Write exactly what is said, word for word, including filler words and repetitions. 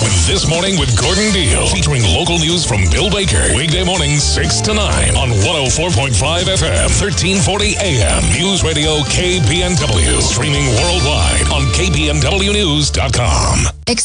with This Morning with Gordon Deal, featuring local news from Bill Baker. Weekday mornings, six to nine on one oh four point five F M, thirteen forty A M. News Radio K B N W. Streaming worldwide on K B N W news dot com.